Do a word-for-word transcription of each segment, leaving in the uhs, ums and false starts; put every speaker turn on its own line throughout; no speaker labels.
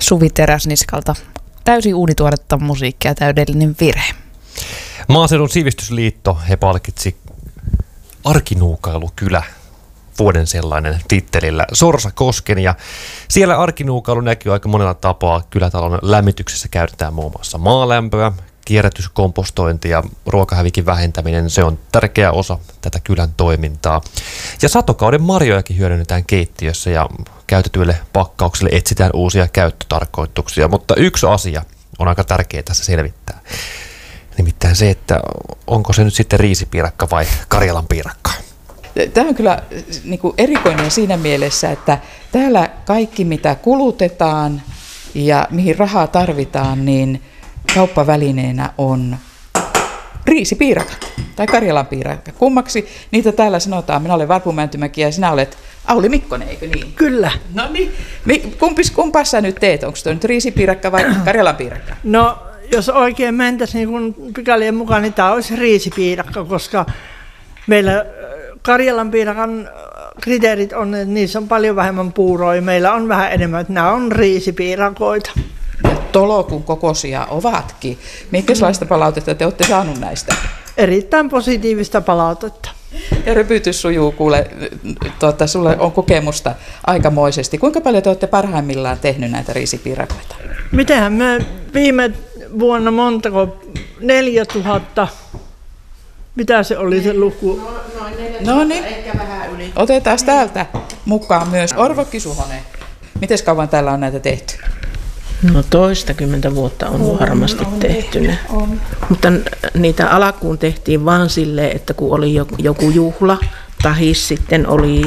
Suvi Teräsniskalta. Täysin uunituoretta musiikkia, täydellinen virhe.
Maaseudun sivistysliitto, he palkitsi Arkinuukailukylä vuoden sellainen tittelillä Sorsakosken, ja siellä arkinuukailu näkyy aika monella tapaa. Kylätalon lämmityksessä käytetään muun muassa maalämpöä, kierrätyskompostointi ja ruokahävikin vähentäminen, se on tärkeä osa tätä kylän toimintaa. Ja satokauden marjojakin hyödynnetään keittiössä ja käytetyille pakkauksille etsitään uusia käyttötarkoituksia, mutta yksi asia on aika tärkeää tässä selvittää. Nimittäin se, että onko se nyt sitten riisipiirakka vai Karjalan piirakka.
Tämä on kyllä niin kuin erikoinen siinä mielessä, että täällä kaikki mitä kulutetaan ja mihin rahaa tarvitaan, niin kauppavälineenä on riisipiirakka tai Karjalan piirakka. Kummaksi niitä täällä sanotaan? Minä olen Varpu Mäntymäki ja sinä olet Auli Mikkonen, eikö niin?
Kyllä.
No niin. Kumpis, kumpaa sä nyt teet? Onko tuo nyt riisipiirakka vai Karjalan piirakka?
No, jos oikein mentäisiin niin kun pykälien mukaan, niin tämä olisi riisipiirakka, koska meillä Karjalan piirakan kriteerit on, että niissä on paljon vähemmän puuroja. Meillä on vähän enemmän, että nämä on riisipiirakoita.
Tolokun kokoisia ovatkin. Minkälaista palautetta te olette saanut näistä?
Erittäin positiivista palautetta.
Ja rypytys sujuu, kuule, tuota, sulle on kokemusta aikamoisesti. Kuinka paljon te olette parhaimmillaan tehnyt näitä riisipiirakoita?
Mitenhän me viime vuonna montako, neljätuhatta, mitä se oli se luku?
No, noin neljätuhatta, no niin. Eikä vähän yli. Otetaan täältä mukaan myös Orvokki Suhonen. Miten kauan täällä on näitä tehty?
No toistakymmentä vuotta on, on varmasti on, tehty ne. On. Mutta niitä alkuun tehtiin vaan silleen, että kun oli joku juhla, tai sitten oli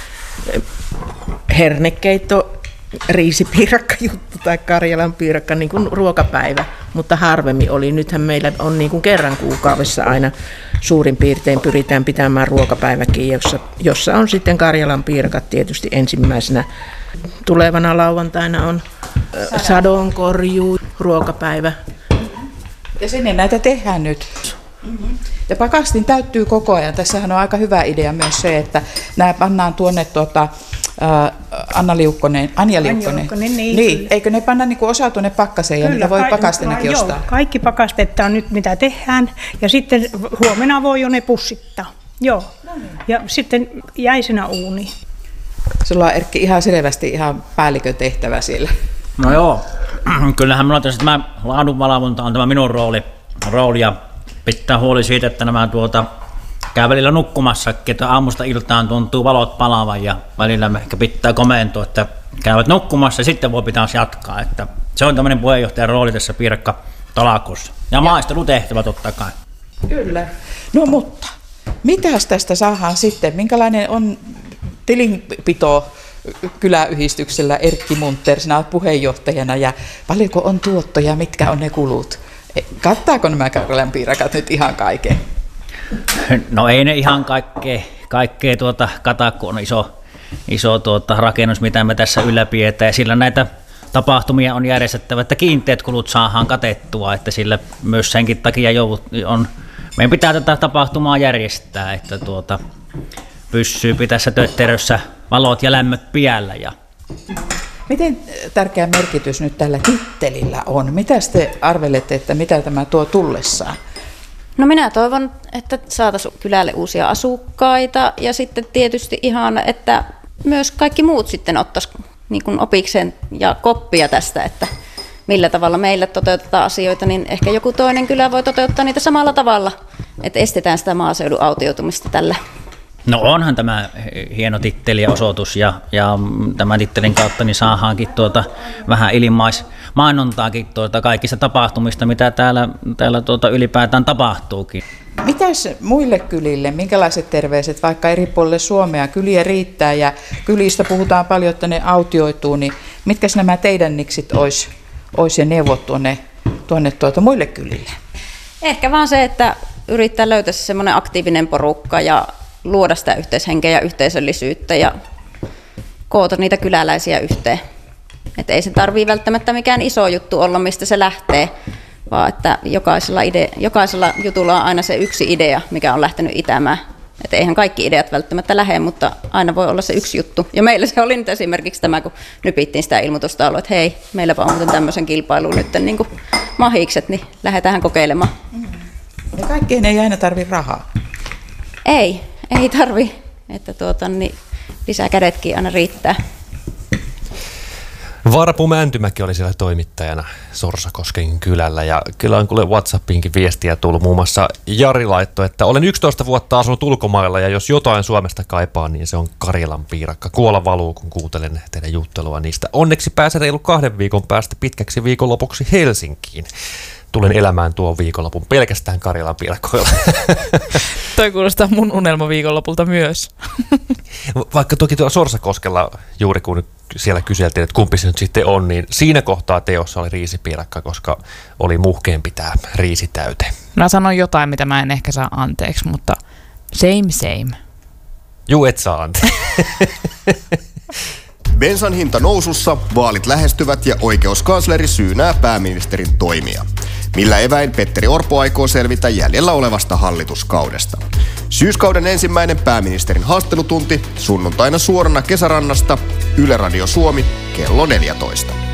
hernekeitto, riisipiirakka juttu tai Karjalan piirakka, niin kuin ruokapäivä, mutta harvemmin oli. Nythän meillä on niin kuin kerran kuukaudessa aina suurin piirtein pyritään pitämään ruokapäiväkin, jossa, jossa on sitten Karjalan piirakat tietysti ensimmäisenä. Tulevana lauantaina on sadonkorjuu, ruokapäivä.
Ja sinne näitä tehdään nyt. Mm-hmm. Ja pakastin täyttyy koko ajan. Tässähän on aika hyvä idea myös se, että nämä pannaan tuonne tuota, äh, Anna Liukkonen, Anja Liukkonen.
Liukkonen niin,
niin. Eikö ne panna niinku osa tuonne pakkaseen ja niitä voi ka- pakastenakin
joo,
ostaa?
Kaikki pakastetta on nyt mitä tehdään ja sitten huomenna voi jo ne pussittaa. Joo. No niin. Ja sitten jäisenä uuniin.
Sulla on Erkki ihan selvästi ihan päällikön tehtävä siellä.
No joo, kyllähän minulla tässä tämä laadunvalvonta on tämä minun rooli, rooli ja pitää huoli siitä, että nämä tuota, käy välillä nukkumassa, että aamusta iltaan tuntuu valot palavan ja välillä ehkä pitää komentua, että käyvät nukkumassa ja sitten voi pitää jatkaa. Että se on tämmöinen puheenjohtajan rooli tässä piirakkatalakussa. Ja, ja maistelutehtävä totta kai.
Kyllä. No mutta, mitäs tästä saadaan sitten? Minkälainen on tilinpito kyläyhdistyksellä Erkki Munter, sinä olet puheenjohtajana ja paljonko on tuottoja, mitkä on ne kulut? Kattaako nämä Karjalan piirakat nyt ihan kaiken?
No ei ne ihan kaikkea, kaikkea tuota kata, kun on iso, iso tuota rakennus, mitä me tässä ylläpidetään. Ja sillä näitä tapahtumia on järjestettävä, että kiinteät kulut saadaan katettua, että sillä myös senkin takia on, meidän pitää tätä tapahtumaa järjestää, että tuota, pysyy pitäessä tötterössä valot ja lämmöt piällä. Ja
miten tärkeä merkitys nyt tällä tittelillä on? Mitä te arvelette, että mitä tämä tuo tullessaan?
No minä toivon, että saataisiin kylälle uusia asukkaita ja sitten tietysti ihan, että myös kaikki muut sitten ottaisiin niin kuin opikseen ja koppia tästä, että millä tavalla meillä toteutetaan asioita, niin ehkä joku toinen kylä voi toteuttaa niitä samalla tavalla, että estetään sitä maaseudun autioitumista tällä.
No onhan tämä hieno titteli ja osoitus ja, ja tämän tittelin kautta niin saadaankin tuota vähän ilmaismainontaakin tuota kaikista tapahtumista, mitä täällä, täällä tuota ylipäätään tapahtuukin.
Mitäs muille kylille, minkälaiset terveiset vaikka eri puolille Suomea? Kyliä riittää ja kylistä puhutaan paljon, että ne autioituu, niin mitkäs nämä teidän niksit olisi, olisi ja neuvot tuonne, tuonne tuota muille kylille?
Ehkä vaan se, että yrittää löytää semmoinen aktiivinen porukka ja luoda sitä yhteishenkeä ja yhteisöllisyyttä ja koota niitä kyläläisiä yhteen. Et ei se tarvitse välttämättä mikään iso juttu olla, mistä se lähtee, vaan että jokaisella, ide- jokaisella jutulla on aina se yksi idea, mikä on lähtenyt itämään Että eihän kaikki ideat välttämättä lähde, mutta aina voi olla se yksi juttu. Ja meillä se oli nyt esimerkiksi tämä, kun nypittiin sitä ilmoitustaulua, että hei, meillä on muuten tämmöisen kilpailun nyt niin kuin mahikset, niin lähdetään kokeilemaan.
Ja kaikkeen ei aina tarvitse rahaa.
Ei, ei tarvi. Että tuota, niin lisää kädetkin aina riittää.
Varpu Mäntymäki oli siellä toimittajana Sorsakosken kylällä ja kyllä on kuule WhatsAppiinkin viestiä tullut. Muun muassa Jari laittoi, että olen yksitoista vuotta asunut ulkomailla ja jos jotain Suomesta kaipaa, niin se on Karjalan piirakka. Kuola valuu, kun kuuntelen teidän juttelua niistä. Onneksi pääsen reilu kahden viikon päästä pitkäksi viikonlopuksi Helsinkiin. Tulen elämään tuon viikonlopun pelkästään Karjalan piirakkoilla.
Toi kuulostaa mun unelmaviikonlopulta myös.
Vaikka toki tuolla Sorsakoskella, juuri kun siellä kyseltiin, että kumpi se nyt sitten on, niin siinä kohtaa teossa oli riisipiirakka, koska oli muhkeampi tämä riisitäyte.
Mä sanon jotain, mitä mä en ehkä saa anteeksi, mutta same same.
Juu, et saa anteeksi.
Bensan hinta nousussa, vaalit lähestyvät ja oikeuskansleri syynää pääministerin toimia. Millä eväin Petteri Orpo aikoo selvitä jäljellä olevasta hallituskaudesta? Syyskauden ensimmäinen pääministerin haastattelutunti sunnuntaina suorana Kesärannasta, Yle Radio Suomi, kello neljätoista.